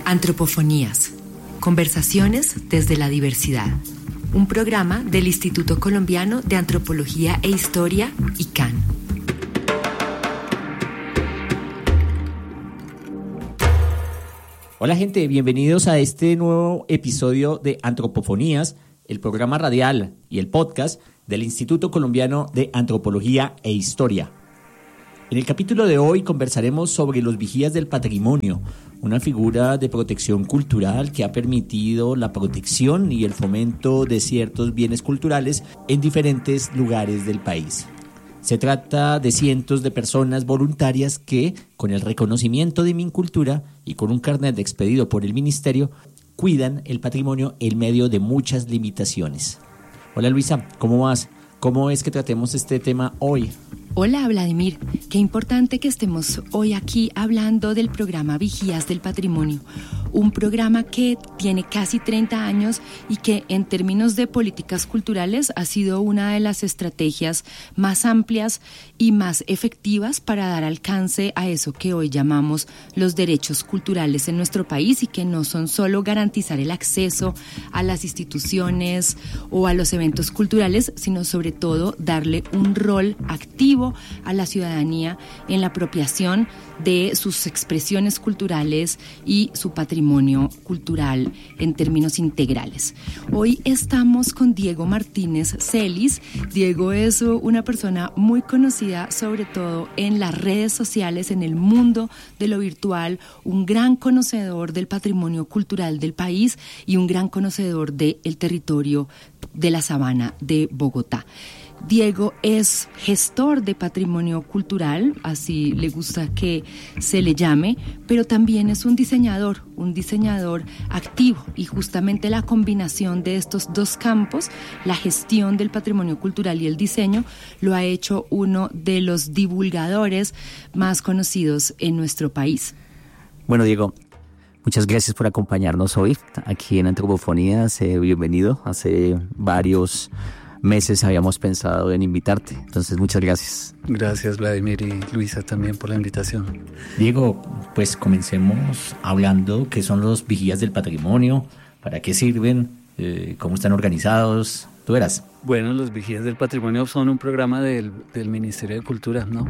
Antropofonías. Conversaciones desde la diversidad. Un programa del Instituto Colombiano de Antropología e Historia, ICANN. Hola gente, bienvenidos a este nuevo episodio de Antropofonías, el programa radial y el podcast del Instituto Colombiano de Antropología e Historia. En el capítulo de hoy conversaremos sobre los vigías del patrimonio, una figura de protección cultural que ha permitido la protección y el fomento de ciertos bienes culturales en diferentes lugares del país. Se trata de cientos de personas voluntarias que, con el reconocimiento de Mincultura y con un carnet expedido por el Ministerio, cuidan el patrimonio en medio de muchas limitaciones. Hola Luisa, ¿cómo vas? ¿Cómo es que tratemos este tema hoy? Hola Vladimir, qué importante que estemos hoy aquí hablando del programa Vigías del Patrimonio, un programa que tiene casi 30 años y que en términos de políticas culturales ha sido una de las estrategias más amplias y más efectivas para dar alcance a eso que hoy llamamos los derechos culturales en nuestro país y que no son solo garantizar el acceso a las instituciones o a los eventos culturales, sino sobre todo darle un rol activo a la ciudadanía en la apropiación de sus expresiones culturales y su patrimonio cultural en términos integrales. Hoy estamos con Diego Martínez Celis. Diego es una persona muy conocida, sobre todo en las redes sociales, en el mundo de lo virtual, un gran conocedor del patrimonio cultural del país y un gran conocedor del territorio de la Sabana de Bogotá. Diego es gestor de patrimonio cultural, así le gusta que se le llame, pero también es un diseñador activo, y justamente la combinación de estos dos campos, la gestión del patrimonio cultural y el diseño, lo ha hecho uno de los divulgadores más conocidos en nuestro país. Bueno, Diego, muchas gracias por acompañarnos hoy aquí en Antropofonías. Bienvenido. Hace varios meses habíamos pensado en invitarte, entonces muchas gracias. Gracias Vladimir y Luisa también por la invitación. Diego, pues comencemos hablando qué son los vigías del patrimonio, para qué sirven, cómo están organizados, tú verás. Bueno, los vigías del patrimonio son un programa del Ministerio de Cultura, ¿no?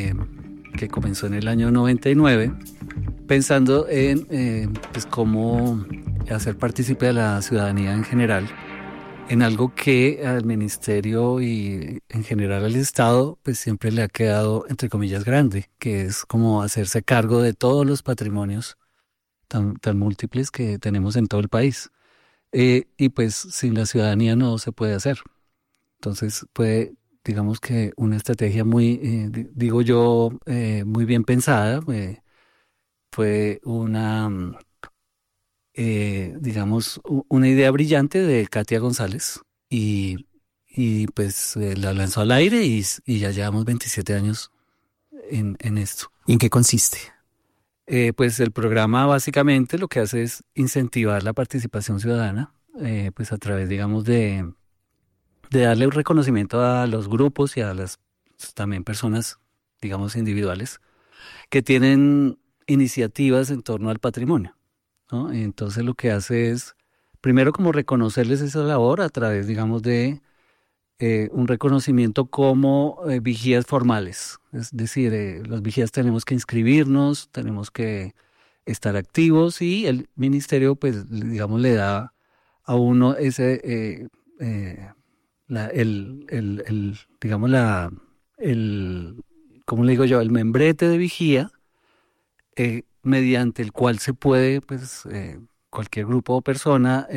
Que comenzó en el año 99, pensando en pues cómo hacer partícipe a la ciudadanía en general en algo que al Ministerio y en general al Estado pues siempre le ha quedado, entre comillas, grande, que es como hacerse cargo de todos los patrimonios tan múltiples que tenemos en todo el país. Y pues sin la ciudadanía no se puede hacer. Entonces digamos que una estrategia muy, digo yo, muy bien pensada, fue una digamos, una idea brillante de Katia González y pues la lanzó al aire y ya llevamos 27 años en esto. ¿Y en qué consiste? Pues el programa básicamente lo que hace es incentivar la participación ciudadana, pues a través, digamos, de darle un reconocimiento a los grupos y a las también personas, digamos, individuales que tienen iniciativas en torno al patrimonio, ¿no? Entonces lo que hace es, primero, como reconocerles esa labor a través, digamos, de un reconocimiento como vigías formales. Es decir, los vigías tenemos que inscribirnos, tenemos que estar activos y el ministerio, pues, digamos, le da a uno ese, ¿cómo le digo yo? El membrete de vigía, mediante el cual se puede, pues, cualquier grupo o persona,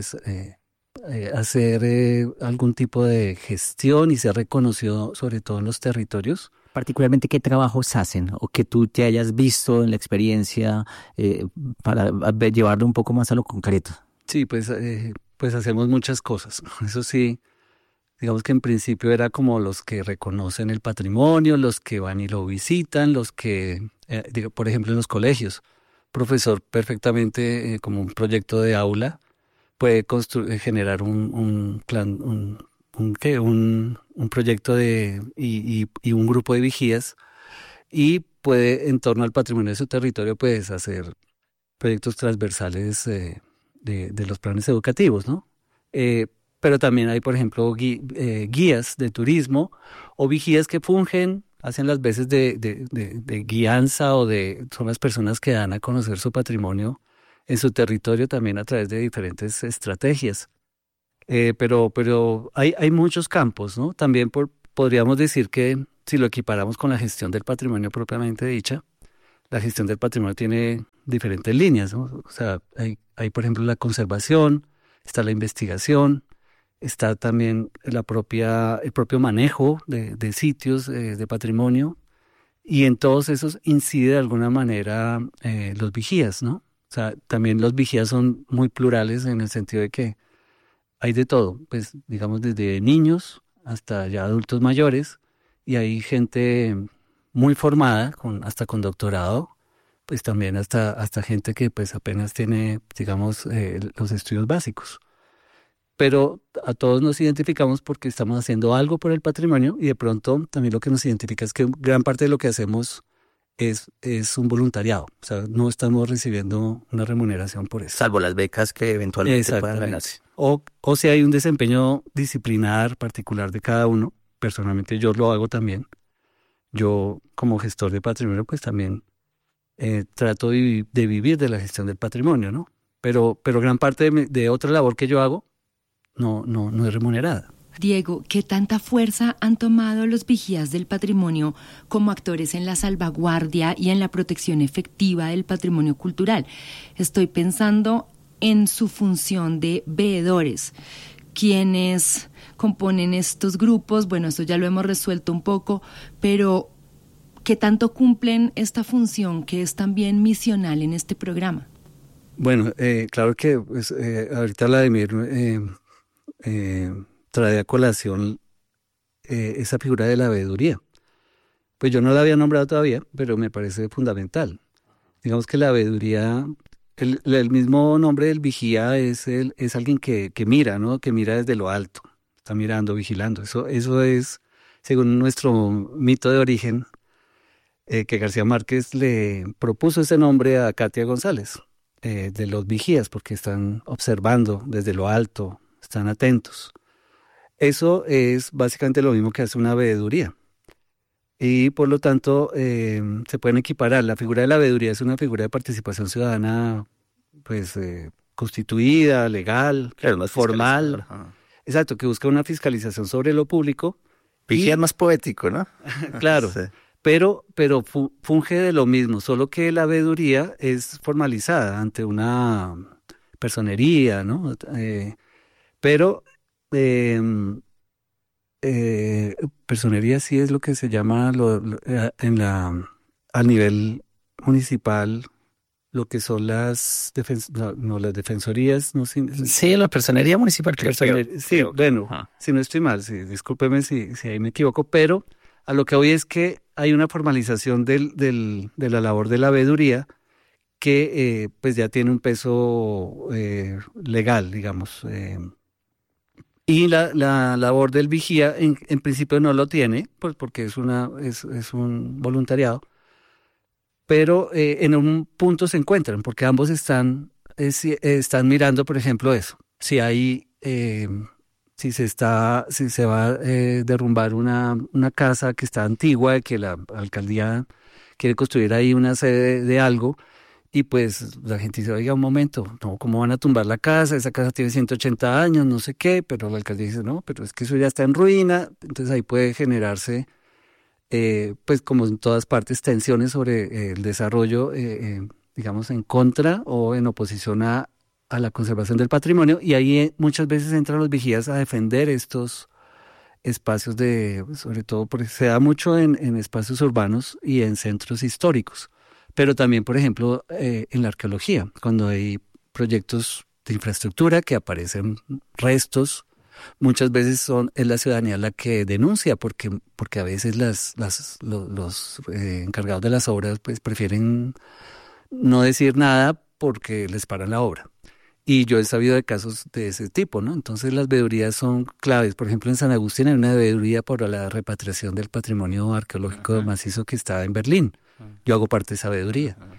hacer algún tipo de gestión y ser reconocido, sobre todo en los territorios. Particularmente, ¿qué trabajos hacen o que tú te hayas visto en la experiencia para llevarlo un poco más a lo concreto? Sí, pues hacemos muchas cosas. Eso sí, digamos que en principio era como los que reconocen el patrimonio, los que van y lo visitan, los que, por ejemplo, en los colegios, profesor perfectamente como un proyecto de aula puede generar un plan, un proyecto y un grupo de vigías y puede, en torno al patrimonio de su territorio, pues hacer proyectos transversales de los planes educativos, ¿no? Pero también hay, por ejemplo, guías de turismo o vigías que fungen, hacen las veces de guianza son las personas que dan a conocer su patrimonio en su territorio también a través de diferentes estrategias. Pero hay muchos campos, ¿no? También podríamos decir que si lo equiparamos con la gestión del patrimonio propiamente dicha, la gestión del patrimonio tiene diferentes líneas, ¿no? O sea, hay por ejemplo, la conservación, está la investigación, está también el propio manejo de sitios de patrimonio, y en todos esos incide de alguna manera los vigías, ¿no? O sea, también los vigías son muy plurales en el sentido de que hay de todo, pues digamos desde niños hasta ya adultos mayores, y hay gente muy formada, hasta con doctorado, pues también hasta gente que pues apenas tiene, digamos, los estudios básicos. Pero a todos nos identificamos porque estamos haciendo algo por el patrimonio, y de pronto también lo que nos identifica es que gran parte de lo que hacemos es un voluntariado. O sea, no estamos recibiendo una remuneración por eso. Salvo las becas que eventualmente puedan ganarse. O si hay un desempeño disciplinar particular de cada uno. Personalmente yo lo hago también. Yo como gestor de patrimonio pues también trato de vivir de la gestión del patrimonio, ¿no? Pero gran parte de otra labor que yo hago no es remunerada. Diego, ¿qué tanta fuerza han tomado los vigías del patrimonio como actores en la salvaguardia y en la protección efectiva del patrimonio cultural? Estoy pensando en su función de veedores. ¿Quiénes componen estos grupos? Bueno, esto ya lo hemos resuelto un poco, pero ¿qué tanto cumplen esta función que es también misional en este programa? Bueno, claro que pues, ahorita Vladimir trae a colación esa figura de la veeduría. Pues yo no la había nombrado todavía, pero me parece fundamental. Digamos que la veeduría, el mismo nombre del vigía es alguien que mira, ¿no? Que mira desde lo alto, está mirando, vigilando. Eso es, según nuestro mito de origen, que García Márquez le propuso ese nombre a Katia González, de los vigías, porque están observando desde lo alto, están atentos. Eso es básicamente lo mismo que hace una veeduría. Y por lo tanto, se pueden equiparar. La figura de la veeduría es una figura de participación ciudadana, pues, constituida, legal, claro, más formal. Exacto, que busca una fiscalización sobre lo público. Vigía es más poético, ¿no? Claro, sí. Pero funge de lo mismo, solo que la veeduría es formalizada ante una personería, ¿no? Pero personería sí es lo que se llama al nivel municipal, lo que son las defensorías. No, sí, la personería municipal. Sí, bueno, si no estoy mal, sí, discúlpeme si ahí me equivoco, pero a lo que voy es que hay una formalización de la labor de la veeduría que pues ya tiene un peso legal, digamos. Y la labor del vigía en principio no lo tiene, pues porque es un voluntariado, pero en un punto se encuentran, porque ambos están mirando, por ejemplo, eso. Si hay, si se va a derrumbar una casa que está antigua, que la alcaldía quiere construir ahí una sede de algo, y pues la gente dice, oiga, un momento, no, ¿cómo van a tumbar la casa? Esa casa tiene 180 años, no sé qué, pero la alcaldía dice, no, pero es que eso ya está en ruina. Entonces ahí puede generarse, pues como en todas partes, tensiones sobre el desarrollo, digamos, en contra o en oposición a la conservación del patrimonio, y ahí muchas veces entran los vigías a defender estos espacios sobre todo porque se da mucho en espacios urbanos y en centros históricos. Pero también, por ejemplo, en la arqueología, cuando hay proyectos de infraestructura que aparecen restos, muchas veces es la ciudadanía la que denuncia, porque a veces los encargados de las obras pues prefieren no decir nada porque les paran la obra. Y yo he sabido de casos de ese tipo, ¿no? Entonces las veedurías son claves. Por ejemplo, en San Agustín hay una veeduría por la repatriación del patrimonio arqueológico macizo que está en Berlín. Yo hago parte de esa veeduría.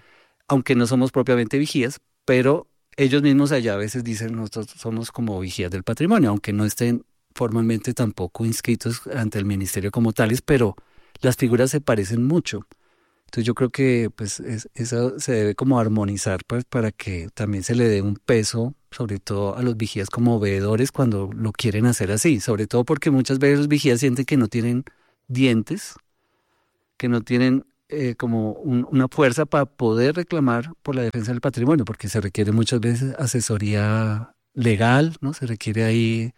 aunque no somos propiamente vigías, pero ellos mismos allá a veces dicen nosotros somos como vigías del patrimonio, aunque no estén formalmente tampoco inscritos ante el ministerio como tales, pero las figuras se parecen mucho. Entonces yo creo que pues eso se debe como armonizar pues, para que también se le dé un peso, sobre todo a los vigías como veedores cuando lo quieren hacer así, sobre todo porque muchas veces los vigías sienten que no tienen dientes, que no tienen como una fuerza para poder reclamar por la defensa del patrimonio, porque se requiere muchas veces asesoría legal, ¿no? Se requiere ahí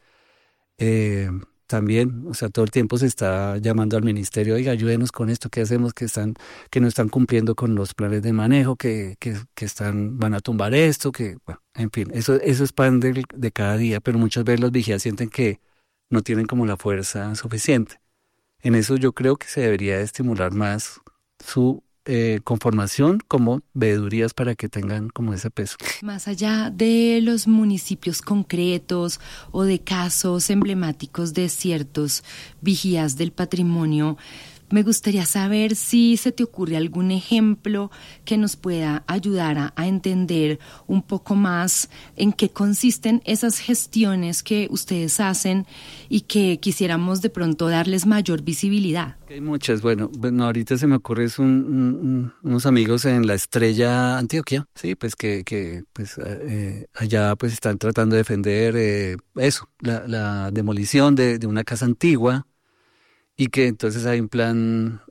también, o sea, todo el tiempo se está llamando al ministerio, oiga, ayúdenos con esto, ¿qué hacemos? Que no están cumpliendo con los planes de manejo, que van a tumbar esto, bueno, en fin, eso es pan de cada día, pero muchas veces los vigías sienten que no tienen como la fuerza suficiente. En eso yo creo que se debería estimular más su conformación como veedurías para que tengan como ese peso. Más allá de los municipios concretos o de casos emblemáticos de ciertos vigías del patrimonio, me gustaría saber si se te ocurre algún ejemplo que nos pueda ayudar a entender un poco más en qué consisten esas gestiones que ustedes hacen y que quisiéramos de pronto darles mayor visibilidad. Hay muchas. Bueno, ahorita se me ocurre unos amigos en La Estrella, Antioquia, sí, pues que allá pues están tratando de defender la demolición de una casa antigua. Y que entonces hay un plan,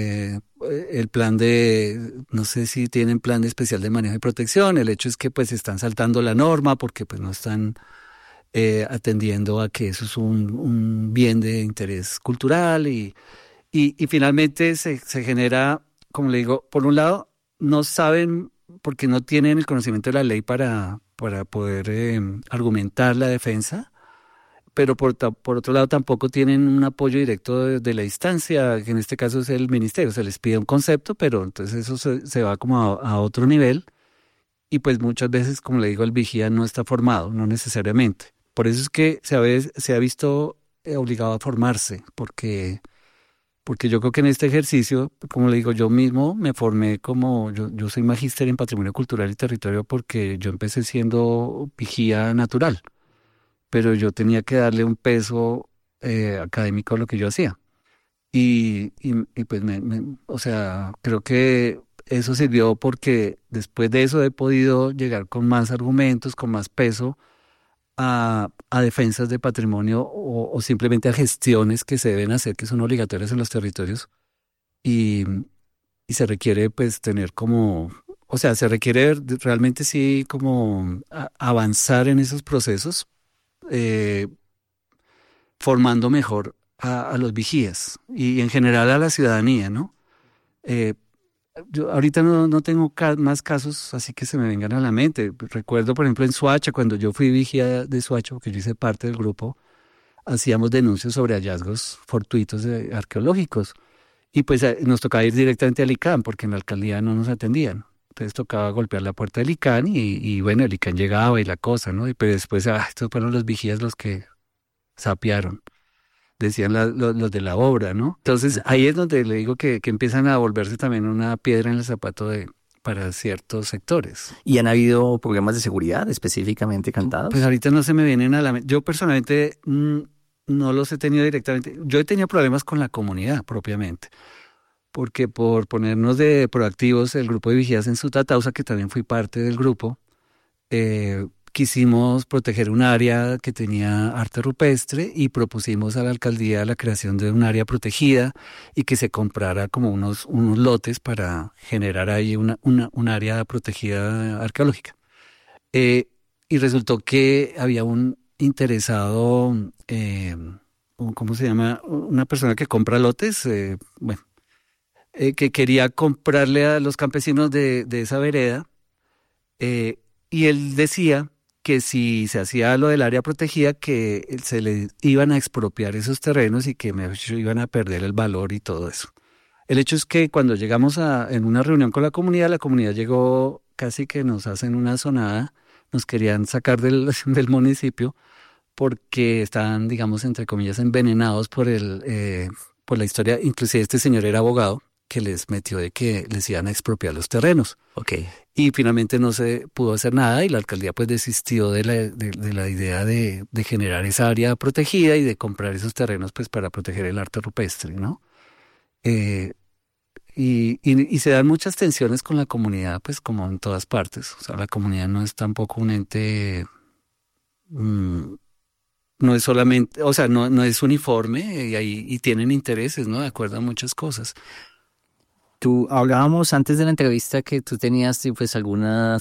el plan no sé si tienen plan especial de manejo y protección. El hecho es que pues están saltando la norma porque pues no están atendiendo a que eso es un bien de interés cultural y finalmente se genera, como le digo, por un lado no saben porque no tienen el conocimiento de la ley para poder argumentar la defensa. Pero por otro lado tampoco tienen un apoyo directo de la instancia, que en este caso es el ministerio, se les pide un concepto, pero entonces eso se va como a otro nivel y pues muchas veces, como le digo, el vigía no está formado, no necesariamente. Por eso es que se ha visto obligado a formarse, porque yo creo que en este ejercicio, como le digo, yo mismo me formé yo soy magíster en Patrimonio Cultural y Territorio porque yo empecé siendo vigía natural. Pero yo tenía que darle un peso académico a lo que yo hacía. Y pues, o sea, creo que eso sirvió porque después de eso he podido llegar con más argumentos, con más peso a defensas de patrimonio o simplemente a gestiones que se deben hacer, que son obligatorias en los territorios. Y se requiere pues tener se requiere realmente sí como avanzar en esos procesos, formando mejor a los vigías y en general a la ciudadanía, ¿no? Yo ahorita no tengo más casos así que se me vengan a la mente. Recuerdo, por ejemplo, en Soacha, cuando yo fui vigía de Soacha, porque yo hice parte del grupo, hacíamos denuncias sobre hallazgos fortuitos arqueológicos y pues nos tocaba ir directamente al ICANN porque en la alcaldía no nos atendían. Entonces tocaba golpear la puerta del ICANN y bueno, el ICANN llegaba y la cosa, ¿no? Pero después, estos fueron los vigías los que sapearon, decían los de la obra, ¿no? Entonces ahí es donde le digo que empiezan a volverse también una piedra en el zapato para ciertos sectores. ¿Y han habido problemas de seguridad específicamente cantados? Pues ahorita no se me vienen a la mente. Yo personalmente no los he tenido directamente. Yo he tenido problemas con la comunidad propiamente. Porque por ponernos de proactivos, el grupo de vigías en Sutatausa, que también fui parte del grupo, quisimos proteger un área que tenía arte rupestre y propusimos a la alcaldía la creación de un área protegida y que se comprara como unos lotes para generar ahí un área protegida arqueológica. Y resultó que había un interesado, ¿cómo se llama? Una persona que compra lotes, que quería comprarle a los campesinos de esa vereda, y él decía que si se hacía lo del área protegida, que se le iban a expropiar esos terrenos y que iban a perder el valor y todo eso. El hecho es que cuando llegamos en una reunión con la comunidad llegó casi que nos hacen una sonada, nos querían sacar del municipio porque estaban, digamos, entre comillas, envenenados por la historia. Inclusive este señor era abogado. que les metió de que les iban a expropiar los terrenos. Okay. Y finalmente no se pudo hacer nada y la alcaldía pues desistió de la idea de generar esa área protegida y de comprar esos terrenos pues para proteger el arte rupestre, ¿no? Y se dan muchas tensiones con la comunidad, pues como en todas partes. O sea, la comunidad no es tampoco un ente, no es solamente, o sea, no es uniforme y tienen intereses, ¿no? De acuerdo a muchas cosas. Tú hablábamos antes de la entrevista que tú tenías pues algunas